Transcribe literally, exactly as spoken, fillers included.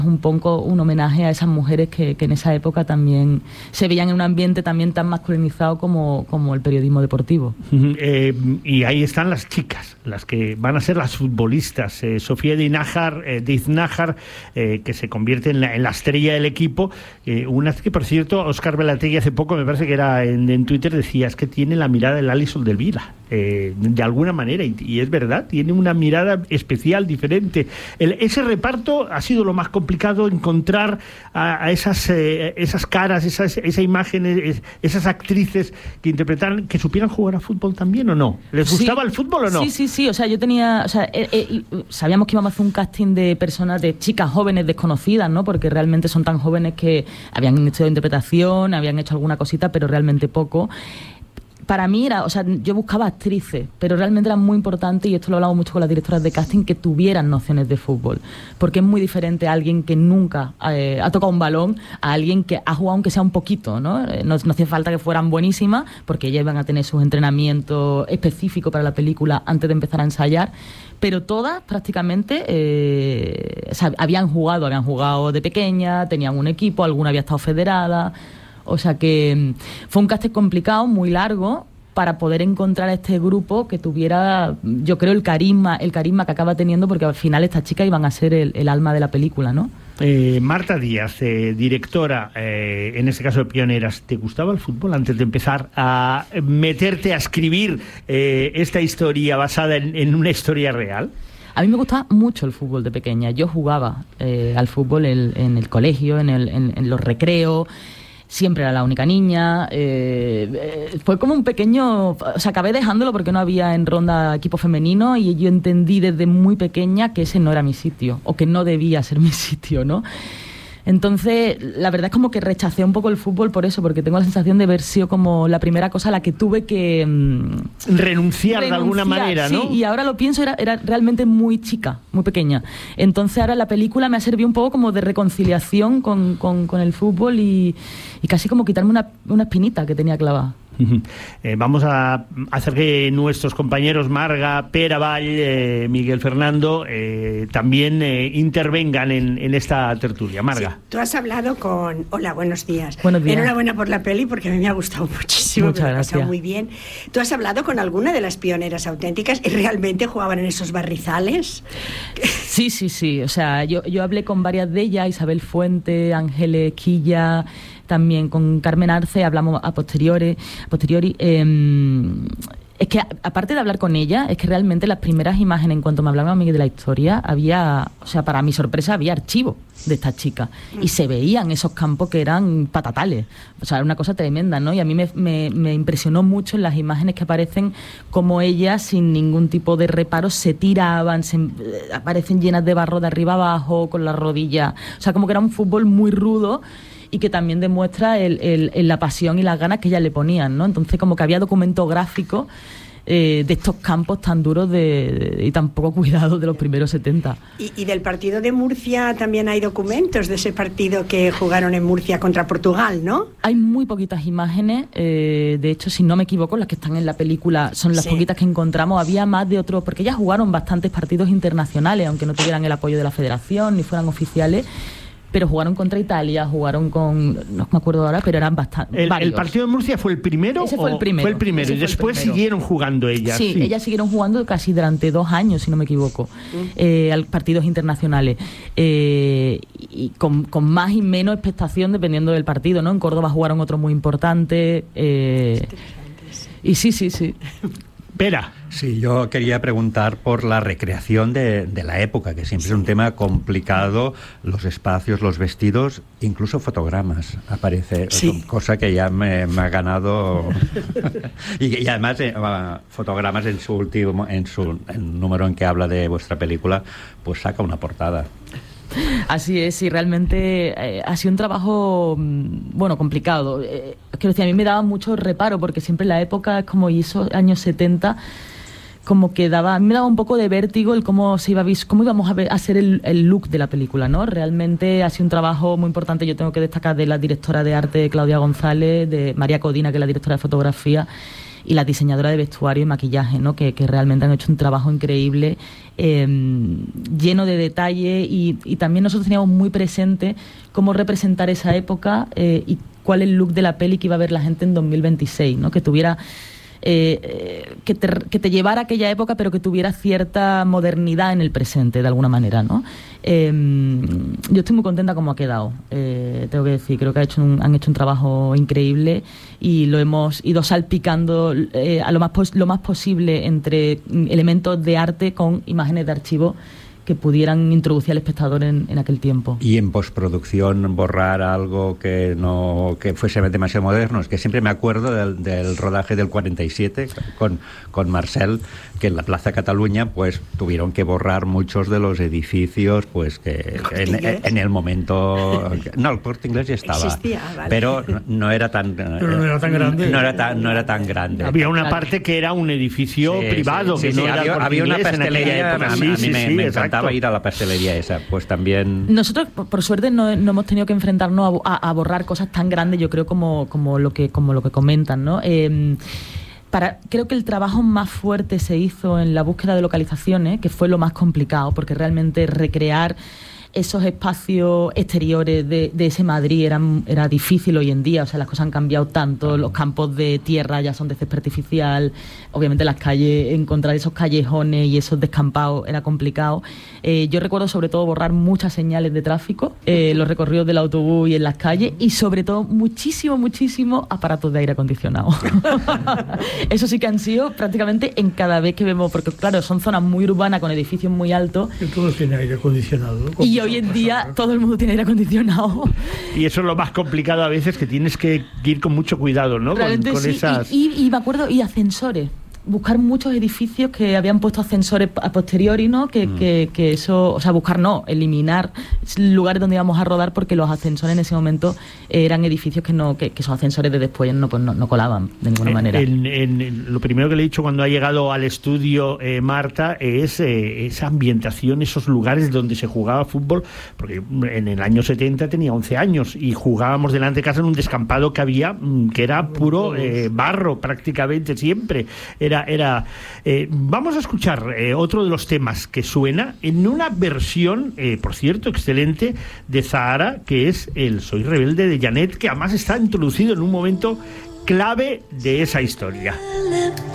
un poco un homenaje a esas mujeres que, que en esa época también se veían en un ambiente también tan masculinizado como, como el periodismo deportivo. Eh, y ahí están las chicas, las que van a ser las futbolistas. Eh, Sofía Diz-Nájar, eh, Diz-Nájar eh, que se convierte en la, en la estrella del equipo. Eh, una que, por cierto, Óscar Velategui hace poco, me parece que era en, en Twitter, decía, es que tiene la mirada del Alisson del Vila, eh, de alguna manera, y, y es verdad, tiene una mirada especial, diferente. El, ese reparto ha sido lo más complicado encontrar a, a esas eh, esas caras, esas, esas imágenes, esas actrices que interpretaran, que supieran jugar a fútbol también, ¿o no? ¿Les gustaba sí, el fútbol o no? Sí, sí, sí, o sea, yo tenía, o sea, eh, eh, sabíamos que íbamos a hacer un casting de personas, de chicas jóvenes desconocidas, ¿no? Porque realmente son tan jóvenes que habían estudiado interpretación, habían hecho alguna cosita, pero realmente poco. Para mí era, o sea, yo buscaba actrices, pero realmente era muy importante, y esto lo hablaba mucho con las directoras de casting, que tuvieran nociones de fútbol, porque es muy diferente a alguien que nunca eh, ha tocado un balón a alguien que ha jugado aunque sea un poquito, ¿no? No, no hacía falta que fueran buenísimas, porque ellas iban a tener sus entrenamientos específicos para la película antes de empezar a ensayar, pero todas prácticamente eh, o sea, habían jugado, habían jugado de pequeña, tenían un equipo, alguna había estado federada. O sea que fue un casting complicado, muy largo, para poder encontrar a este grupo que tuviera, yo creo, el carisma, el carisma que acaba teniendo, porque al final estas chicas iban a ser el, el alma de la película, ¿no? Eh, Marta Díaz, eh, directora, eh, en este caso de Pioneras, ¿te gustaba el fútbol antes de empezar a meterte a escribir eh, esta historia basada en, en una historia real? A mí me gustaba mucho el fútbol de pequeña. Yo jugaba eh, al fútbol en, en el colegio, en, el, en, en los recreos. Siempre era la única niña, eh, eh, fue como un pequeño, o sea, acabé dejándolo porque no había en Ronda equipo femenino, y yo entendí desde muy pequeña que ese no era mi sitio, o que no debía ser mi sitio, ¿no? Entonces, la verdad es como que rechacé un poco el fútbol por eso, porque tengo la sensación de haber sido como la primera cosa a la que tuve que mmm, renunciar, renunciar de alguna manera, ¿no? Sí, y ahora lo pienso, era, era realmente muy chica, muy pequeña. Entonces ahora la película me ha servido un poco como de reconciliación con, con, con el fútbol y, y casi como quitarme una, una espinita que tenía clavada. Eh, vamos a hacer que nuestros compañeros Marga, Pere Avall, eh, Miguel Fernando eh, también eh, intervengan en, en esta tertulia. Marga. Sí, tú has hablado con... Hola, buenos días. Buenos días. Enhorabuena por la peli, porque a mí me ha gustado muchísimo. Muchas me gracias. ha pasado muy bien. ¿Tú has hablado con alguna de las pioneras auténticas y realmente jugaban en esos barrizales? Sí, sí, sí. O sea, yo, yo hablé con varias de ellas, Isabel Fuente, Ángeles Quilla, también con Carmen Arce, hablamos a posteriori. A posteriori eh, es que, aparte de hablar con ella, es que realmente las primeras imágenes, en cuanto me hablaban a mí de la historia, había, o sea, para mi sorpresa, había archivos de estas chicas. Y se veían esos campos que eran patatales. O sea, era una cosa tremenda, ¿no? Y a mí me, me, me impresionó mucho en las imágenes que aparecen como ellas, sin ningún tipo de reparo, se tiraban, se, aparecen llenas de barro de arriba abajo, con las rodillas. O sea, como que era un fútbol muy rudo, y que también demuestra el, el, el, la pasión y las ganas que ellas le ponían, ¿no? Entonces, como que había documento gráfico eh, de estos campos tan duros de, de, y tan poco cuidados de los primeros setenta. Y, y del partido de Murcia también hay documentos de ese partido que jugaron en Murcia contra Portugal, ¿no? Hay muy poquitas imágenes, eh, de hecho, si no me equivoco, las que están en la película son las sí. poquitas que encontramos. Había más de otros, porque ellas jugaron bastantes partidos internacionales, aunque no tuvieran el apoyo de la federación ni fueran oficiales. Pero jugaron contra Italia, jugaron con... No me acuerdo ahora, pero eran bastantes. ¿El, ¿El partido de Murcia fue el primero? Ese fue el primero. Fue el primero, y después primero. siguieron jugando ellas. Sí, sí, ellas siguieron jugando casi durante dos años, si no me equivoco, mm. eh, a partidos internacionales. Eh, y con, con más y menos expectación dependiendo del partido, ¿no? En Córdoba jugaron otro muy importante. Eh, y sí, sí, sí. Pera. Sí, yo quería preguntar por la recreación de, de la época, que siempre es un tema complicado, los espacios, los vestidos, incluso fotogramas aparece, sí. cosa que ya me, me ha ganado y, y además eh, fotogramas en su último, en su en número en que habla de vuestra película, pues saca una portada. Así es, y realmente eh, ha sido un trabajo, bueno, complicado. Eh, quiero decir, a mí me daba mucho reparo, porque siempre en la época, como esos años setenta, como que daba, a mí me daba un poco de vértigo el cómo se iba a vis, cómo íbamos a, ver, a hacer el, el look de la película, ¿no? Realmente ha sido un trabajo muy importante. Yo tengo que destacar de la directora de arte, Claudia González, de María Codina, que es la directora de fotografía, y las diseñadoras de vestuario y maquillaje, ¿no? que, que realmente han hecho un trabajo increíble, eh, lleno de detalle, y, y también nosotros teníamos muy presente cómo representar esa época eh, y cuál es el look de la peli que iba a ver la gente en dos mil veintiséis, ¿no? Que tuviera eh, eh, que, te, que te llevara a aquella época, pero que tuviera cierta modernidad en el presente, de alguna manera, ¿no? Eh, yo estoy muy contenta como ha quedado, eh, tengo que decir, creo que ha hecho un, han hecho un trabajo increíble y lo hemos ido salpicando eh, a lo más, pos, lo más posible entre elementos de arte con imágenes de archivo que pudieran introducir al espectador en, en aquel tiempo. Y en postproducción borrar algo que no que fuese demasiado moderno. Es que siempre me acuerdo del, del rodaje del cuarenta y siete con, con Marcel, que en la Plaza Cataluña pues tuvieron que borrar muchos de los edificios pues que en, en el momento... No, el Corte Inglés ya estaba. Existía, vale. Pero no era tan... Pero no era tan grande. No era tan, no era tan grande. Había una parte que era un edificio sí, privado, sí, que sí, no sí, era había, Corte había una Inglés en aquella pastelería, época. a, Sí, a mí sí, me, sí, me exacto. encantaba ir a la pastelería esa, pues también... Nosotros, por, por suerte, no, no hemos tenido que enfrentarnos a, a, a borrar cosas tan grandes, yo creo, como, como, lo, que, como lo que comentan, ¿no? Eh, Para, creo que el trabajo más fuerte se hizo en la búsqueda de localizaciones, que fue lo más complicado, porque realmente recrear esos espacios exteriores de, de ese Madrid eran, era difícil hoy en día. O sea, las cosas han cambiado tanto, los campos de tierra ya son de césped artificial, obviamente las calles, encontrar esos callejones y esos descampados era complicado. Eh, yo recuerdo sobre todo borrar muchas señales de tráfico, eh, los recorridos del autobús y en las calles, y sobre todo muchísimo, muchísimo aparatos de aire acondicionado. Eso sí que han sido prácticamente en cada vez que vemos, porque claro, son zonas muy urbanas con edificios muy altos. Que todos tienen aire acondicionado, ¿no? Y hoy en día todo el mundo tiene aire acondicionado. Y eso es lo más complicado a veces, que tienes que ir con mucho cuidado, ¿no? Con, con sí. esas... y, y, y me acuerdo, y ascensores. Buscar muchos edificios que habían puesto ascensores a posteriori, ¿no? Que, mm. que, que eso, o sea, buscar no, eliminar lugares donde íbamos a rodar, porque los ascensores en ese momento eran edificios que no, que, que esos ascensores de después no, pues no, no colaban de ninguna en, manera. En, en, en, lo primero que le he dicho cuando ha llegado al estudio eh, Marta es eh, esa ambientación, esos lugares donde se jugaba fútbol, porque en el año setenta tenía once años y jugábamos delante de casa en un descampado que había, que era puro eh, barro prácticamente siempre. Era, era eh, vamos a escuchar eh, otro de los temas que suena en una versión, eh, por cierto, excelente, de Zahara, que es el Soy Rebelde de Janet, que además está introducido en un momento clave de esa historia.